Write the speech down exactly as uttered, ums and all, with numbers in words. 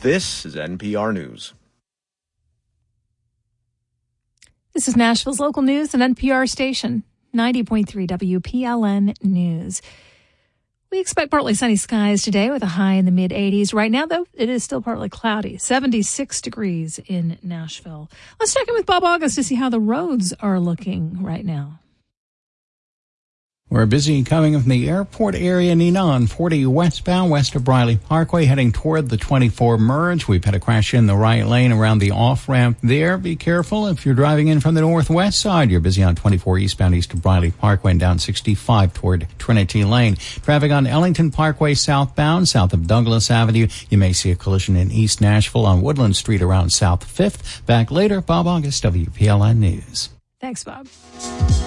This is N P R News. This is Nashville's local news and N P R station, ninety point three W P L N News. We expect partly sunny skies today with a high in the mid eighties. Right now, though, it is still partly cloudy, seventy-six degrees in Nashville. Let's check in with Bob August to see how the roads are looking right now. We're busy coming from the airport area, Nina, on forty westbound west of Briley Parkway, heading toward the twenty-four merge. We've had a crash in the right lane around the off-ramp there. Be careful if you're driving in from the northwest side. You're busy on twenty-four eastbound east of Briley Parkway and down sixty-five toward Trinity Lane. Traffic on Ellington Parkway southbound, south of Douglas Avenue. You may see a collision in East Nashville on Woodland Street around South fifth. Back later, Bob August, W P L N News. Thanks, Bob.